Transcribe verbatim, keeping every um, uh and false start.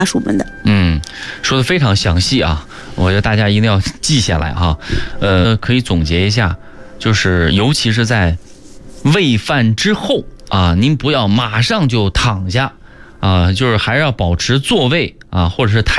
书本的。 嗯，说的非常详细啊，我觉得大家一定要记下来哈。呃，可以总结一下，就是尤其是在喂饭之后啊，您不要马上就躺下啊，就是还是要保持坐位啊，或者是抬